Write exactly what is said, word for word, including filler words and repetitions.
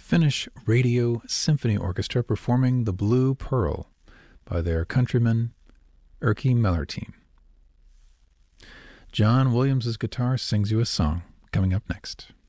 Finnish Radio Symphony Orchestra performing The Blue Pearl by their countryman Erkki Mellerteen. John Williams' guitar sings you a song, coming up next.